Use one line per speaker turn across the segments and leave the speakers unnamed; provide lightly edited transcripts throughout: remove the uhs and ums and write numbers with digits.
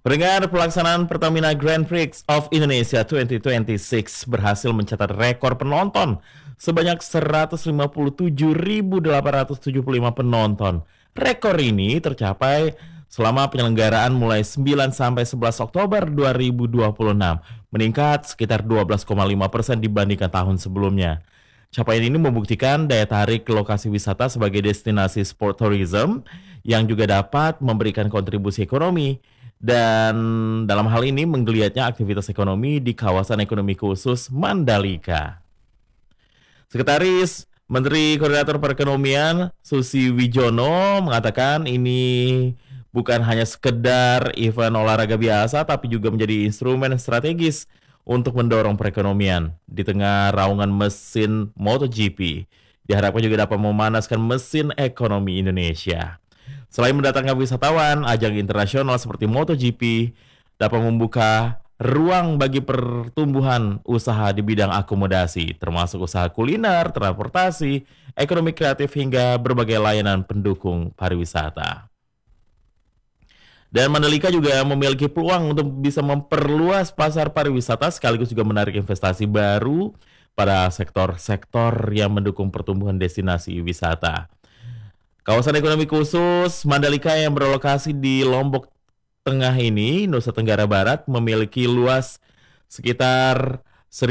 Pendengar, pelaksanaan Pertamina Grand Prix of Indonesia 2026 berhasil mencatat rekor penonton sebanyak 157.875 penonton. Rekor ini tercapai selama penyelenggaraan mulai 9 sampai 11 Oktober 2026, meningkat sekitar 12,5% dibandingkan tahun sebelumnya. Capaian ini membuktikan daya tarik lokasi wisata sebagai destinasi sport tourism yang juga dapat memberikan kontribusi ekonomi. Dan dalam hal ini menggeliatnya aktivitas ekonomi di kawasan ekonomi khusus Mandalika. Sekretaris Menteri Koordinator Perekonomian Susi Wijono mengatakan ini bukan hanya sekedar event olahraga biasa, tapi juga menjadi instrumen strategis untuk mendorong perekonomian. Di tengah raungan mesin MotoGP, diharapkan juga dapat memanaskan mesin ekonomi Indonesia. Selain mendatangkan wisatawan, ajang internasional seperti MotoGP dapat membuka ruang bagi pertumbuhan usaha di bidang akomodasi, termasuk usaha kuliner, transportasi, ekonomi kreatif, hingga berbagai layanan pendukung pariwisata. Dan Mandalika juga memiliki peluang untuk bisa memperluas pasar pariwisata sekaligus juga menarik investasi baru pada sektor-sektor yang mendukung pertumbuhan destinasi wisata. Kawasan ekonomi khusus Mandalika yang berlokasi di Lombok Tengah ini, Nusa Tenggara Barat, memiliki luas sekitar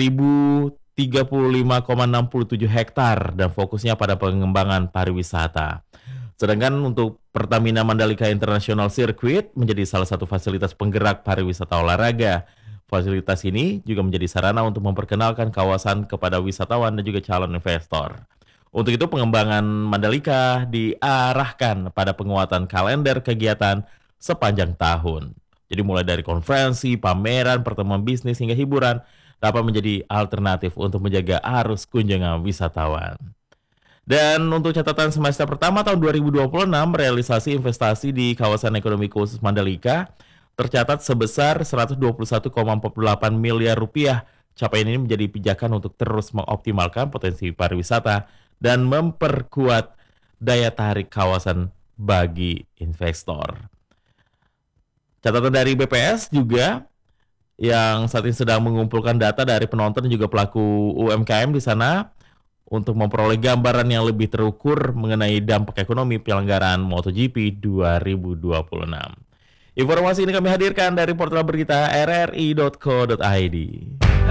1.035,67 hektar dan fokusnya pada pengembangan pariwisata. Sedangkan untuk Pertamina Mandalika International Circuit menjadi salah satu fasilitas penggerak pariwisata olahraga. Fasilitas ini juga menjadi sarana untuk memperkenalkan kawasan kepada wisatawan dan juga calon investor. Untuk itu pengembangan Mandalika diarahkan pada penguatan kalender kegiatan sepanjang tahun. Jadi mulai dari konferensi, pameran, pertemuan bisnis hingga hiburan dapat menjadi alternatif untuk menjaga arus kunjungan wisatawan. Dan untuk catatan semester pertama tahun 2026, realisasi investasi di kawasan ekonomi khusus Mandalika tercatat sebesar 121,48 miliar rupiah. Capaian ini menjadi pijakan untuk terus mengoptimalkan potensi pariwisata dan memperkuat daya tarik kawasan bagi investor. Catatan dari BPS juga yang saat ini sedang mengumpulkan data dari penonton dan juga pelaku UMKM di sana untuk memperoleh gambaran yang lebih terukur mengenai dampak ekonomi penyelenggaraan MotoGP 2026. Informasi ini kami hadirkan dari portal berita rri.co.id.